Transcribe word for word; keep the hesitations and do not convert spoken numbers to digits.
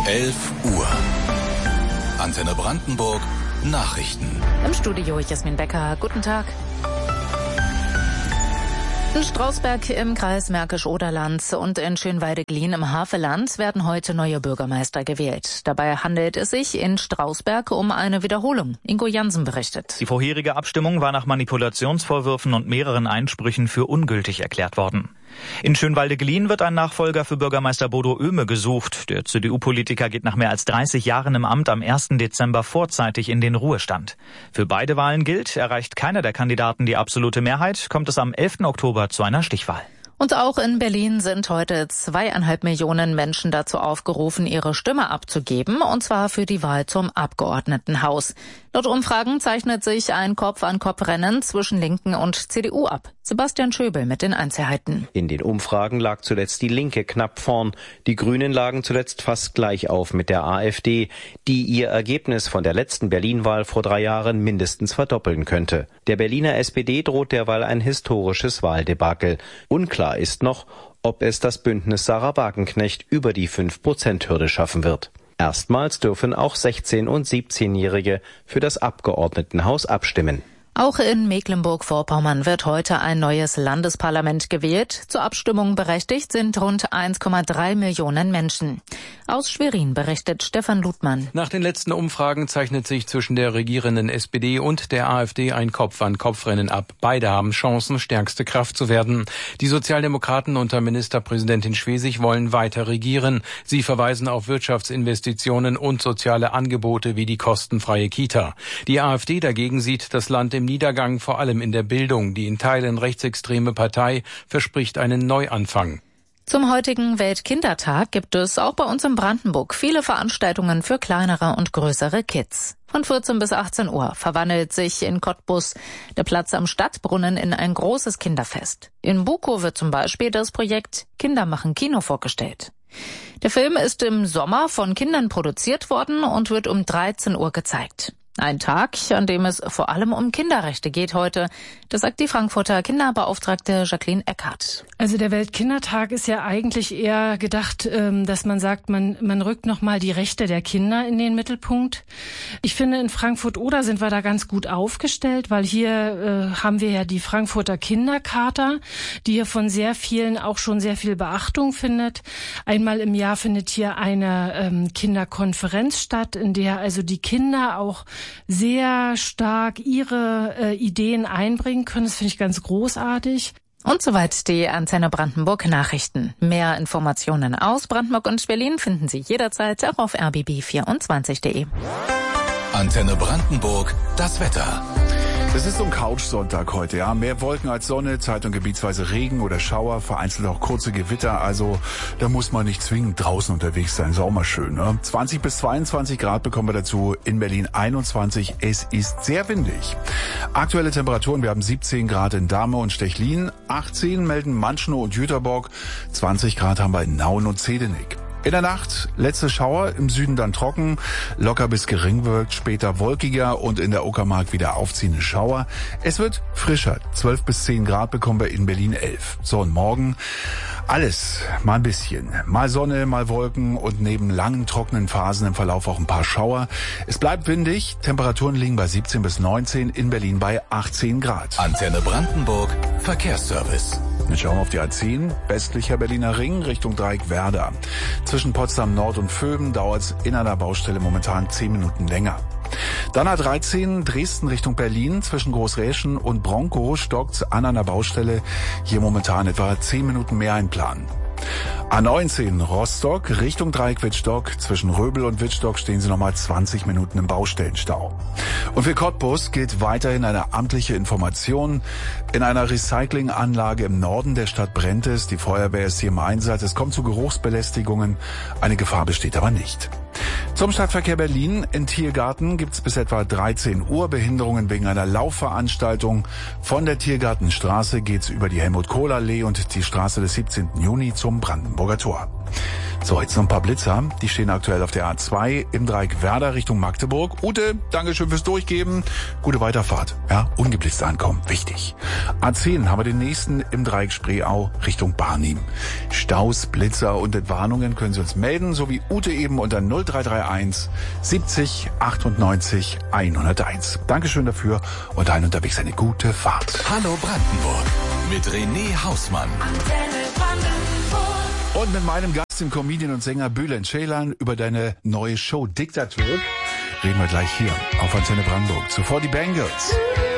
elf Uhr. Antenne Brandenburg Nachrichten. Im Studio Jasmin Becker. Guten Tag. In Strausberg im Kreis Märkisch-Oderland und in Schönweide-Glien im Havelland werden heute neue Bürgermeister gewählt. Dabei handelt es sich in Strausberg um eine Wiederholung. Ingo Jansen berichtet. Die vorherige Abstimmung war nach Manipulationsvorwürfen und mehreren Einsprüchen für ungültig erklärt worden. In Schönweide-Glien wird ein Nachfolger für Bürgermeister Bodo Oehme gesucht. Der C D U-Politiker geht nach mehr als dreißig Jahren im Amt am ersten Dezember vorzeitig in den Ruhestand. Für beide Wahlen gilt, erreicht keiner der Kandidaten die absolute Mehrheit, kommt es am elften Oktober zu einer Stichwahl. Und auch in Berlin sind heute zweieinhalb Millionen Menschen dazu aufgerufen, ihre Stimme abzugeben, und zwar für die Wahl zum Abgeordnetenhaus. Laut Umfragen zeichnet sich ein Kopf-an-Kopf-Rennen zwischen Linken und C D U ab. Sebastian Schöbel mit den Einzelheiten. In den Umfragen lag zuletzt die Linke knapp vorn. Die Grünen lagen zuletzt fast gleich auf mit der AfD, die ihr Ergebnis von der letzten Berlin-Wahl vor drei Jahren mindestens verdoppeln könnte. Der Berliner S P D droht derweil ein historisches Wahldebakel. Unklar ist noch, ob es das Bündnis Sarah Wagenknecht über die fünf Prozent Hürde schaffen wird. Erstmals dürfen auch sechzehn- und siebzehnjährige für das Abgeordnetenhaus abstimmen. Auch in Mecklenburg-Vorpommern wird heute ein neues Landesparlament gewählt. Zur Abstimmung berechtigt sind rund eins Komma drei Millionen Menschen. Aus Schwerin berichtet Stefan Ludmann. Nach den letzten Umfragen zeichnet sich zwischen der regierenden S P D und der AfD ein Kopf-an-Kopf-Rennen ab. Beide haben Chancen, stärkste Kraft zu werden. Die Sozialdemokraten unter Ministerpräsidentin Schwesig wollen weiter regieren. Sie verweisen auf Wirtschaftsinvestitionen und soziale Angebote wie die kostenfreie Kita. Die AfD dagegen sieht das Land im Niedergang, vor allem in der Bildung. Die in Teilen rechtsextreme Partei verspricht einen Neuanfang. Zum heutigen Weltkindertag gibt es auch bei uns in Brandenburg viele Veranstaltungen für kleinere und größere Kids. Von vierzehn bis achtzehn Uhr verwandelt sich in Cottbus der Platz am Stadtbrunnen in ein großes Kinderfest. In Bukow wird zum Beispiel das Projekt Kinder machen Kino vorgestellt. Der Film ist im Sommer von Kindern produziert worden und wird um dreizehn Uhr gezeigt. Ein Tag, an dem es vor allem um Kinderrechte geht heute. Das sagt die Frankfurter Kinderbeauftragte Jacqueline Eckhardt. Also der Weltkindertag ist ja eigentlich eher gedacht, dass man sagt, man, man rückt nochmal die Rechte der Kinder in den Mittelpunkt. Ich finde, in Frankfurt-Oder sind wir da ganz gut aufgestellt, weil hier äh, haben wir ja die Frankfurter Kindercharta, die hier von sehr vielen auch schon sehr viel Beachtung findet. Einmal im Jahr findet hier eine ähm, Kinderkonferenz statt, in der also die Kinder auch sehr stark ihre äh, Ideen einbringen können. Das finde ich ganz großartig. Und soweit die Antenne Brandenburg Nachrichten. Mehr Informationen aus Brandenburg und Berlin finden Sie jederzeit auch auf r b b vierundzwanzig punkt de. Antenne Brandenburg, das Wetter. Es ist so ein Couch-Sonntag heute, ja. Mehr Wolken als Sonne, Zeit- und gebietsweise Regen oder Schauer, vereinzelt auch kurze Gewitter. Also da muss man nicht zwingend draußen unterwegs sein. Ist auch mal schön, ne? zwanzig bis zweiundzwanzig Grad bekommen wir dazu. In Berlin einundzwanzig. Es ist sehr windig. Aktuelle Temperaturen, wir haben siebzehn Grad in Dahme und Stechlin. achtzehn melden Manschnow und Jüterbock. zwanzig Grad haben wir in Nauen und Zedenik. In der Nacht letzte Schauer, im Süden dann trocken, locker bis gering wirkt, später wolkiger und in der Uckermark wieder aufziehende Schauer. Es wird frischer, zwölf bis zehn Grad bekommen wir in Berlin elf. So, und morgen alles, mal ein bisschen. Mal Sonne, mal Wolken und neben langen trockenen Phasen im Verlauf auch ein paar Schauer. Es bleibt windig, Temperaturen liegen bei siebzehn bis neunzehn, in Berlin bei achtzehn Grad. Antenne Brandenburg, Verkehrsservice. Wir schauen auf die A zehn, westlicher Berliner Ring, Richtung Dreieck-Werder. Zwischen Potsdam Nord und Vöben dauert es in einer Baustelle momentan zehn Minuten länger. Dann A dreizehn, Dresden Richtung Berlin, zwischen Großräschen und Bronkow stockt an einer Baustelle. Hier momentan etwa zehn Minuten mehr einplanen. A neunzehn, Rostock, Richtung Dreieck-Wittstock. Zwischen Röbel und Wittstock stehen Sie nochmal zwanzig Minuten im Baustellenstau. Und für Cottbus gilt weiterhin eine amtliche Information. In einer Recyclinganlage im Norden der Stadt brennt es. Die Feuerwehr ist hier im Einsatz. Es kommt zu Geruchsbelästigungen. Eine Gefahr besteht aber nicht. Zum Stadtverkehr Berlin. In Tiergarten gibt es bis etwa dreizehn Uhr Behinderungen wegen einer Laufveranstaltung. Von der Tiergartenstraße geht's über die Helmut-Kohl-Allee und die Straße des siebzehnten Juni zum Brandenburger Tor. So, jetzt noch ein paar Blitzer. Die stehen aktuell auf der A zwei im Dreieck Werder Richtung Magdeburg. Ute, Dankeschön fürs Durchgeben. Gute Weiterfahrt. Ja, ungeblitzt ankommen. Wichtig. A zehn haben wir den nächsten im Dreieck Spreeau Richtung Barnim. Staus, Blitzer und Entwarnungen können Sie uns melden, so wie Ute eben unter null drei drei eins siebzig achtundneunzig hunderteins. Dankeschön dafür und allen unterwegs eine gute Fahrt. Hallo Brandenburg mit René Hausmann. Und mit meinem Gast, dem Comedian und Sänger Bülent Ceylan, über deine neue Show Diktatur reden wir gleich hier auf Antenne Brandenburg. Zuvor die Bangles.